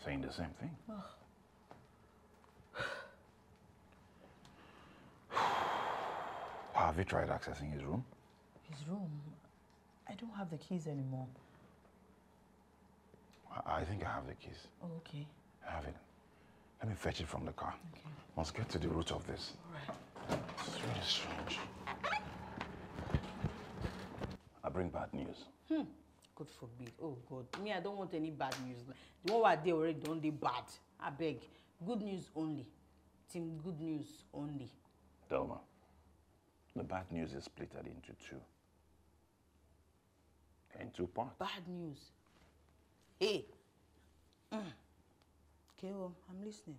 saying the same thing. Oh. Have you tried accessing his room? His room? I don't have the keys anymore. I think I have the keys. Oh, okay. I have it. Let me fetch it from the car. Okay. Must get to the root of this. All right. This is really strange. I bring bad news. God forbid. Oh, God. Me, I don't want any bad news. The one where they already done, they bad. I beg. Good news only. Team, good news only. Delma, the bad news is split into two. In two parts. Bad news. Hey. Okay, well, I'm listening.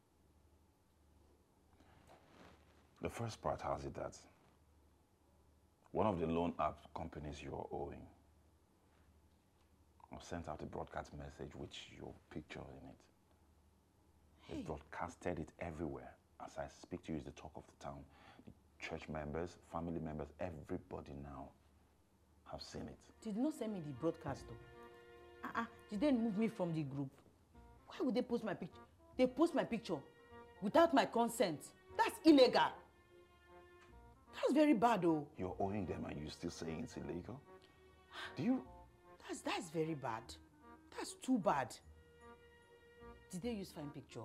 The first part has it that one of the loan app companies you are owing have sent out a broadcast message with your picture in it. They broadcasted it everywhere. As I speak to you, it's the talk of the town. The church members, family members, everybody now have seen it. Did not send me the broadcast though. Did they remove me from the group? Why would they post my picture? They post my picture without my consent. That's illegal. That's very bad though. You're owing them and you're still saying it's illegal? Do you? That's very bad. That's too bad. Did they use fine picture?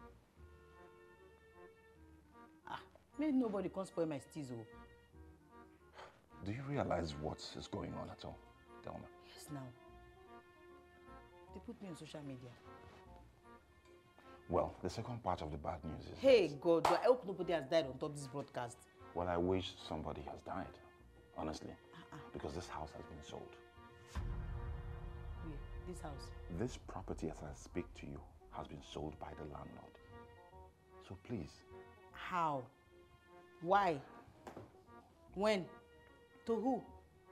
Maybe nobody can spoil my steez. Do you realize what is going on at all, Delma? Yes, now. They put me on social media. Well, the second part of the bad news is... Hey, God, I hope nobody has died on top of this broadcast. Well, I wish somebody has died, honestly. Because this house has been sold. Wait, this house? This property, as I speak to you, has been sold by the landlord. So please. How? Why? When? To who?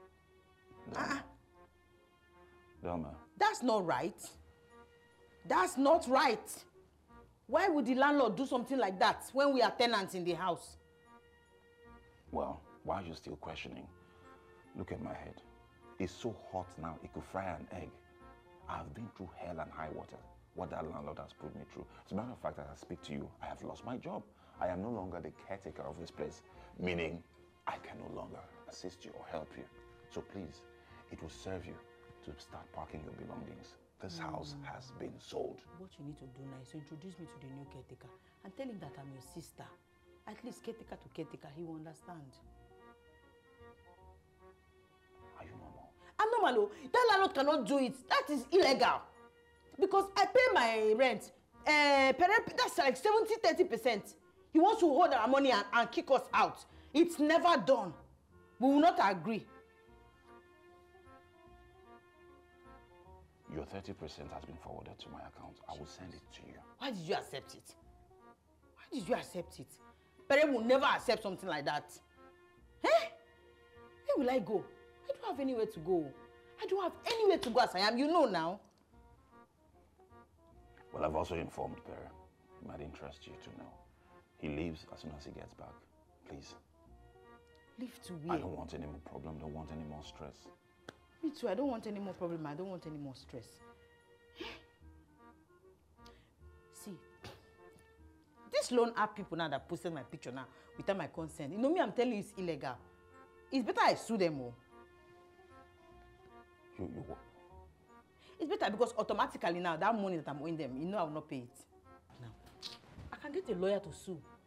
Delma. That's not right. That's not right. Why would the landlord do something like that when we are tenants in the house? Well, why are you still questioning? Look at my head. It's so hot now, it could fry an egg. I've been through hell and high water. What that landlord has put me through. As a matter of fact, as I speak to you, I have lost my job. I am no longer the caretaker of this place, meaning I can no longer assist you or help you. So please, it will serve you to start packing your belongings. This house has been sold. What you need to do now is to introduce me to the new caretaker and tell him that I'm your sister. At least caretaker to caretaker, he will understand. Are you normal? I'm normal. That landlord cannot do it. That is illegal. Because I pay my rent. That's like 70-30%. He wants to hold our money and kick us out. It's never done. We will not agree. Your 30% has been forwarded to my account. I will send it to you. Why did you accept it? Why did you accept it? Parent will never accept something like that. Where will I go? I don't have anywhere to go. I don't have anywhere to go as I am. You know now. Well, I've also informed Pere. It might interest you to know. He leaves as soon as he gets back. Please. Leave to where? I don't want any more problem. Don't want any more stress. Me too. I don't want any more problem. I don't want any more stress. See, this loan app people now that posted my picture now without my consent. You know me, I'm telling you it's illegal. It's better I sue them all. You what? It's better because automatically now that money that I'm owing them, you know I will not pay it. Now, I can get a lawyer to sue.